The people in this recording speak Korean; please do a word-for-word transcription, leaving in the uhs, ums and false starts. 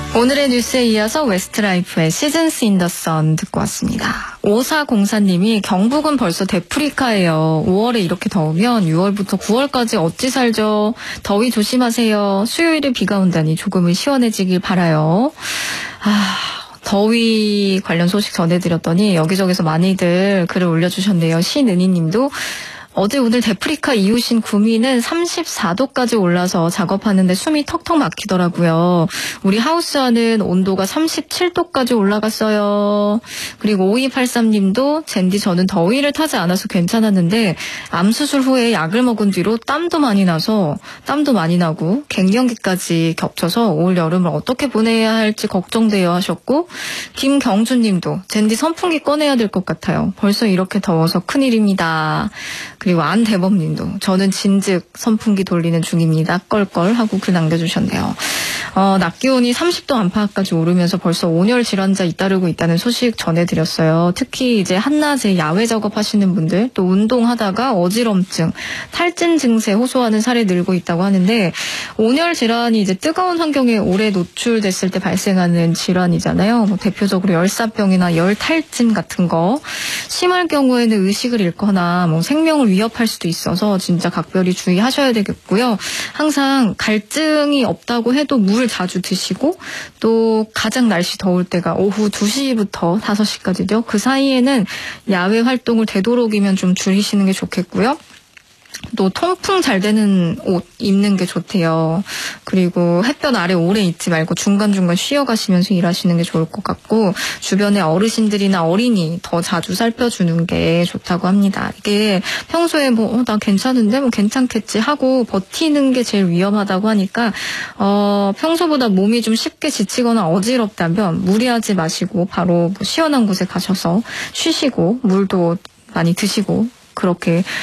오늘의 뉴스에 이어서 웨스트라이프의 시즌스 인 더 선 듣고 왔습니다. 오사공사님이 경북은 벌써 데프리카예요. 오월에 이렇게 더우면 유월부터 구월까지 어찌 살죠? 더위 조심하세요. 수요일에 비가 온다니 조금은 시원해지길 바라요. 아... 더위 관련 소식 전해드렸더니 여기저기서 많이들 글을 올려주셨네요. 신은희님도 어제 오늘 데프리카 이웃인 구미는 삼십사 도까지 올라서 작업하는데 숨이 턱턱 막히더라고요. 우리 하우스 안은 온도가 삼십칠 도까지 올라갔어요. 그리고 오이팔삼님도 젠디 저는 더위를 타지 않아서 괜찮았는데 암 수술 후에 약을 먹은 뒤로 땀도 많이 나서 땀도 많이 나고 갱년기까지 겹쳐서 올 여름을 어떻게 보내야 할지 걱정돼요 하셨고, 김경주님도 젠디 선풍기 꺼내야 될 것 같아요. 벌써 이렇게 더워서 큰일입니다. 그리고 안대범님도 저는 진즉 선풍기 돌리는 중입니다. 껄껄 하고 글 남겨주셨네요. 어, 낮 기온이 삼십 도 안팎까지 오르면서 벌써 온열 질환자 잇따르고 있다는 소식 전해드렸어요. 특히 이제 한낮에 야외 작업하시는 분들, 또 운동하다가 어지럼증, 탈진 증세 호소하는 사례 늘고 있다고 하는데, 온열 질환이 이제 뜨거운 환경에 오래 노출됐을 때 발생하는 질환이잖아요. 뭐 대표적으로 열사병이나 열탈진 같은 거, 심할 경우에는 의식을 잃거나 뭐 생명을 위협할 수도 있어서 진짜 각별히 주의하셔야 되겠고요. 항상 갈증이 없다고 해도 물을 자주 드시고, 또 가장 날씨 더울 때가 오후 두 시부터 다섯 시까지죠. 그 사이에는 야외 활동을 되도록이면 좀 줄이시는 게 좋겠고요. 또 통풍 잘 되는 옷 입는 게 좋대요. 그리고 햇볕 아래 오래 있지 말고 중간중간 쉬어가시면서 일하시는 게 좋을 것 같고, 주변에 어르신들이나 어린이 더 자주 살펴주는 게 좋다고 합니다. 이게 평소에 뭐 어, 나 괜찮은데 뭐 괜찮겠지 하고 버티는 게 제일 위험하다고 하니까 어, 평소보다 몸이 좀 쉽게 지치거나 어지럽다면 무리하지 마시고 바로 뭐 시원한 곳에 가셔서 쉬시고 물도 많이 드시고 그렇게